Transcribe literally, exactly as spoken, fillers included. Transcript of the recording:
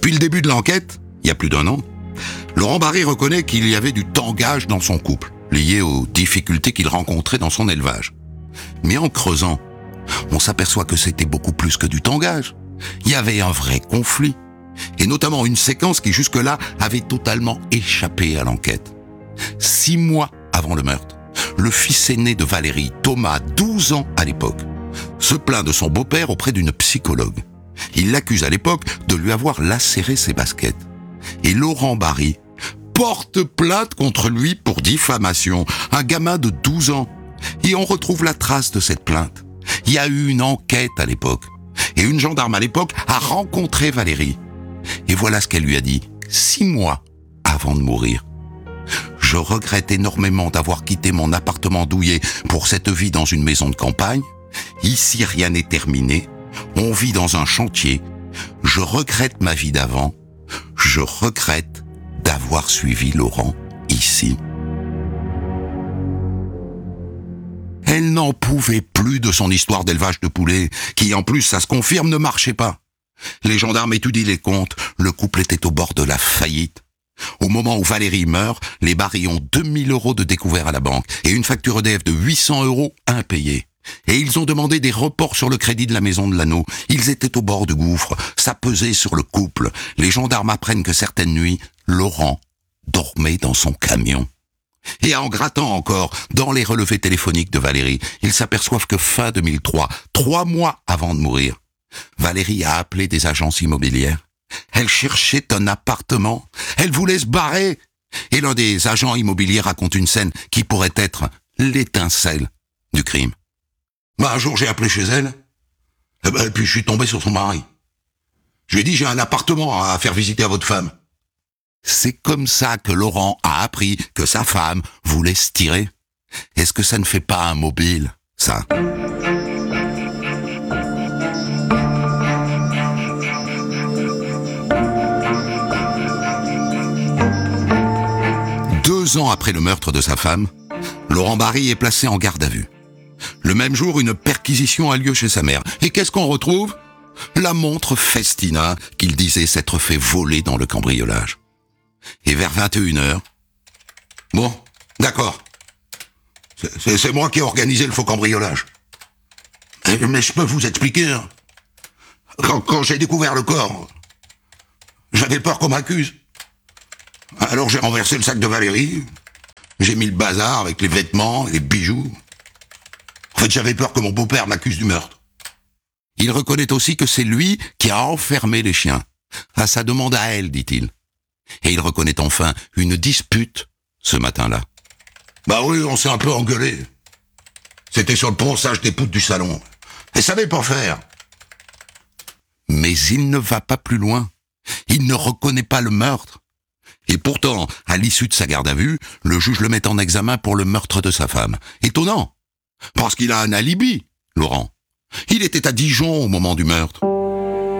Depuis le début de l'enquête, il y a plus d'un an, Laurent Barry reconnaît qu'il y avait du tangage dans son couple, lié aux difficultés qu'il rencontrait dans son élevage. Mais en creusant, on s'aperçoit que c'était beaucoup plus que du tangage. Il y avait un vrai conflit, et notamment une séquence qui jusque-là avait totalement échappé à l'enquête. Six mois avant le meurtre, le fils aîné de Valérie, Thomas, douze ans à l'époque, se plaint de son beau-père auprès d'une psychologue. Il l'accuse à l'époque de lui avoir lacéré ses baskets. Et Laurent Barry porte plainte contre lui pour diffamation, un gamin de douze ans. Et on retrouve la trace de cette plainte. Il y a eu une enquête à l'époque. Et une gendarme à l'époque a rencontré Valérie. Et voilà ce qu'elle lui a dit, six mois avant de mourir. Je regrette énormément d'avoir quitté mon appartement douillet pour cette vie dans une maison de campagne. Ici, rien n'est terminé. On vit dans un chantier. Je regrette ma vie d'avant. Je regrette d'avoir suivi Laurent ici. Elle n'en pouvait plus de son histoire d'élevage de poulets, qui en plus, ça se confirme, ne marchait pas. Les gendarmes étudient les comptes, le couple était au bord de la faillite. Au moment où Valérie meurt, les Barry ont deux mille euros de découvert à la banque et une facture E D F de huit cents euros impayée. Et ils ont demandé des reports sur le crédit de la maison de l'anneau. Ils étaient au bord du gouffre, ça pesait sur le couple. Les gendarmes apprennent que certaines nuits, Laurent dormait dans son camion. Et en grattant encore dans les relevés téléphoniques de Valérie, ils s'aperçoivent que fin deux mille trois, trois mois avant de mourir, Valérie a appelé des agences immobilières. Elle cherchait un appartement. Elle voulait se barrer. Et l'un des agents immobiliers raconte une scène qui pourrait être l'étincelle du crime. Bah, un jour, j'ai appelé chez elle. Et, ben, et puis, je suis tombé sur son mari. Je lui ai dit, j'ai un appartement à faire visiter à votre femme. C'est comme ça que Laurent a appris que sa femme voulait se tirer. Est-ce que ça ne fait pas un mobile, ça ? Deux ans après le meurtre de sa femme, Laurent Barry est placé en garde à vue. Le même jour, une perquisition a lieu chez sa mère. Et qu'est-ce qu'on retrouve ? La montre Festina qu'il disait s'être fait voler dans le cambriolage. Et vers vingt et une heures... Bon, d'accord. C'est, c'est, c'est moi qui ai organisé le faux cambriolage. Mais, mais je peux vous expliquer. Hein. Quand, quand j'ai découvert le corps, j'avais peur qu'on m'accuse. Alors j'ai renversé le sac de Valérie, j'ai mis le bazar avec les vêtements et les bijoux. En fait, j'avais peur que mon beau-père m'accuse du meurtre. Il reconnaît aussi que c'est lui qui a enfermé les chiens. À sa demande à elle, dit-il. Et il reconnaît enfin une dispute ce matin-là. Bah oui, on s'est un peu engueulé. C'était sur le ponçage des poutres du salon. Elle savait pas faire. Mais il ne va pas plus loin. Il ne reconnaît pas le meurtre. Et pourtant, à l'issue de sa garde à vue, le juge le met en examen pour le meurtre de sa femme. Étonnant, parce qu'il a un alibi, Laurent. Il était à Dijon au moment du meurtre.